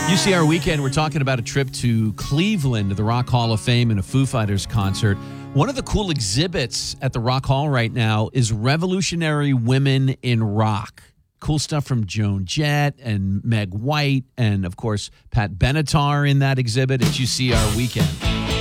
UCR Weekend, we're talking about a trip to Cleveland to the Rock Hall of Fame and a Foo Fighters concert. One of the cool exhibits at the Rock Hall right now is Revolutionary Women in Rock. Cool stuff from Joan Jett and Meg White and, of course, Pat Benatar in that exhibit at UCR Weekend.